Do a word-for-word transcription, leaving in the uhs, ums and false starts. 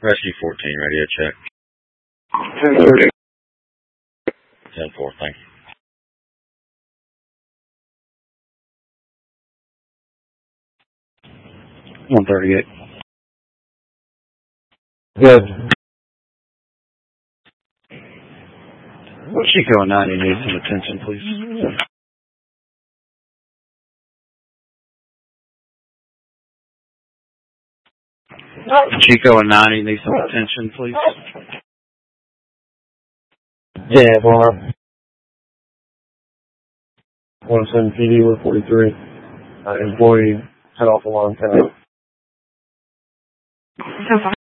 Rescue fourteen, radio check. ten thirty. ten four, thank you. one thirty-eight. Good. Chico ninety needs some attention, please. Chico ninety needs some attention, please. Yeah, Bar. one oh seven P D, one forty-three. Uh, employee head off alarm ten.